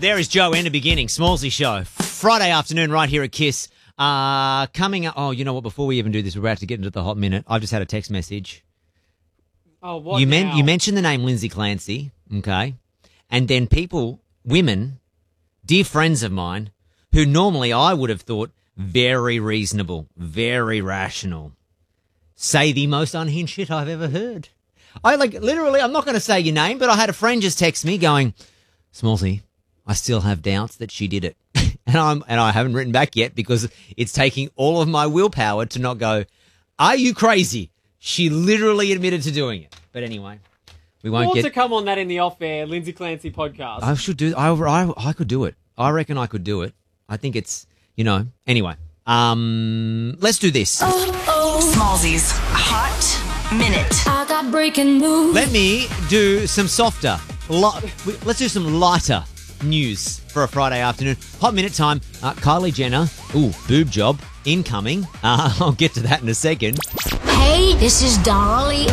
There is Joe and the beginning. Smallsy Show. Friday afternoon right here at KISS. Coming up. Oh, you know what? Before we even do this, we're about to get into the hot minute. I've just had a text message. Oh, what you now? You mentioned the name Lindsay Clancy, okay? And then women, dear friends of mine, who normally I would have thought very reasonable, very rational, say the most unhinged shit I've ever heard. Literally, I'm not going to say your name, but I had a friend just text me going, Smallsy, I still have doubts that she did it. and I haven't written back yet because it's taking all of my willpower to not go, are you crazy? She literally admitted to doing it. But anyway, we won't More get to come on that in the off-air Lindsay Clancy podcast. I should do I could do it. I reckon I could do it. I think it's, anyway. Let's do this. Smallsy's Hot Minute. I got breaking news. Let me do some softer, let's do some lighter news for a Friday afternoon. Hot minute time. Kylie Jenner, boob job, incoming. I'll get to that in a second. Hey, this is Dolly.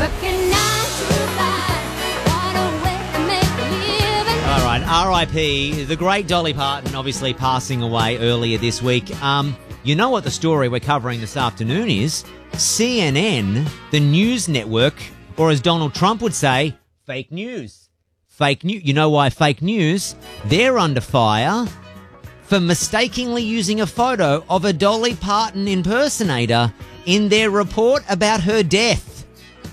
All right, R.I.P. The great Dolly Parton, obviously passing away earlier this week. You know what the story we're covering this afternoon is? CNN, the news network, or as Donald Trump would say, fake news. Fake news. You know why fake news? They're under fire for mistakenly using a photo of a Dolly Parton impersonator in their report about her death.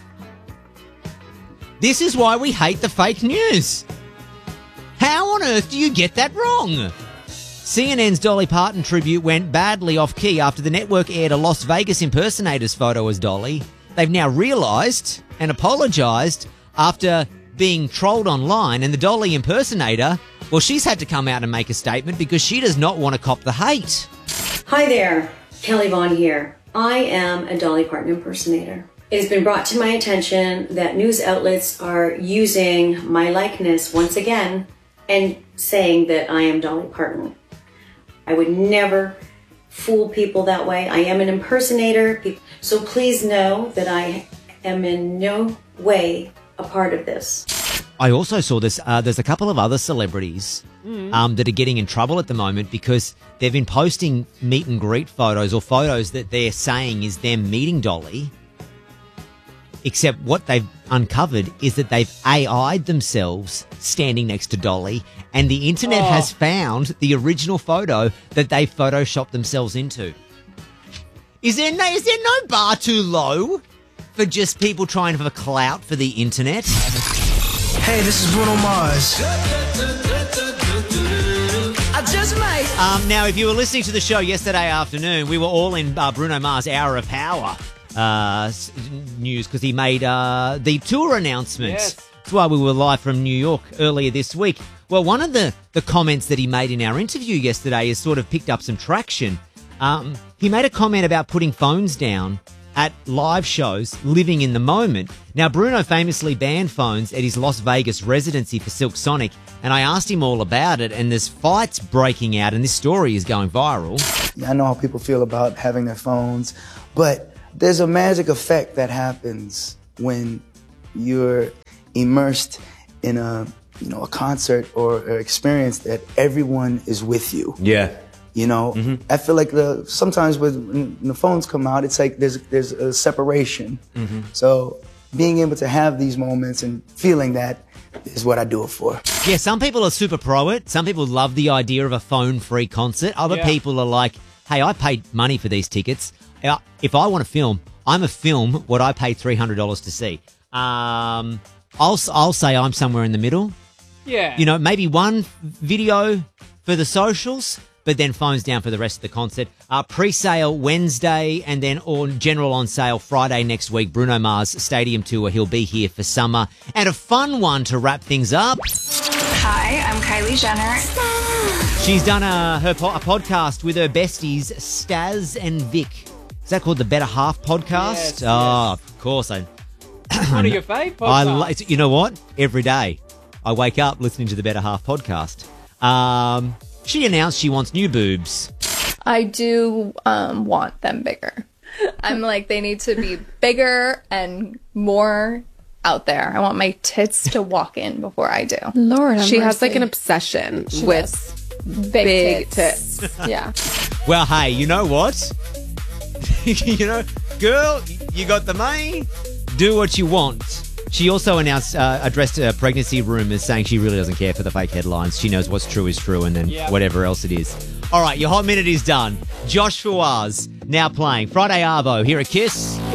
This is why we hate the fake news. How on earth do you get that wrong? CNN's Dolly Parton tribute went badly off key after the network aired a Las Vegas impersonator's photo as Dolly. They've now realised and apologised after being trolled online, and the Dolly impersonator, well, she's had to come out and make a statement because she does not want to cop the hate. Hi there, Kelly Vaughn here. I am a Dolly Parton impersonator. It has been brought to my attention that news outlets are using my likeness once again and saying that I am Dolly Parton. I would never fool people that way. I am an impersonator, so please know that I am in no way a part of this. I also saw this. There's a couple of other celebrities that are getting in trouble at the moment because they've been posting meet and greet photos or photos that they're saying is them meeting Dolly. Except what they've uncovered is that they've AI'd themselves standing next to Dolly, and the internet has found the original photo that they photoshopped themselves into. Is there no bar too low for just people trying for clout for the internet? Hey, this is Bruno Mars. I just might. Now, if you were listening to the show yesterday afternoon, we were all in Bruno Mars' Hour of Power news because he made the tour announcement. Yes. That's why we were live from New York earlier this week. Well, one of the comments that he made in our interview yesterday has sort of picked up some traction. He made a comment about putting phones down at live shows, living in the moment. Now, Bruno famously banned phones at his Las Vegas residency for Silk Sonic, and I asked him all about it, and there's fights breaking out, and this story is going viral. I know how people feel about having their phones, but there's a magic effect that happens when you're immersed in a concert or experience that everyone is with you. Yeah. I feel like sometimes when the phones come out, it's like there's a separation. So being able to have these moments and feeling that is what I do it for. Yeah, some people are super pro it. Some people love the idea of a phone-free concert. Other people are like, hey, I paid money for these tickets. If I want to film, I'm a film what I paid $300 to see. I'll say I'm somewhere in the middle. Yeah. Maybe one video for the socials, but then phones down for the rest of the concert. Pre-sale Wednesday and then general on sale Friday next week. Bruno Mars Stadium Tour. He'll be here for summer. And a fun one to wrap things up. Hi, I'm Kylie Jenner. She's done a podcast with her besties, Staz and Vic. Is that called the Better Half podcast? Yes, Of course. One of your fave podcasts. You know what? Every day I wake up listening to the Better Half podcast. She announced she wants new boobs. I do want them bigger. I'm like, they need to be bigger and more out there. I want my tits to walk in before I do. Lord, she has like an obsession with big tits. Yeah. Well, hey, you know what? Girl, you got the money. Do what you want. She also addressed pregnancy rumors, saying she really doesn't care for the fake headlines. She knows what's true is true, and then whatever else it is. All right, your Hot Minute is done. Josh Fawaz now playing Friday Arvo. Here at Kiss.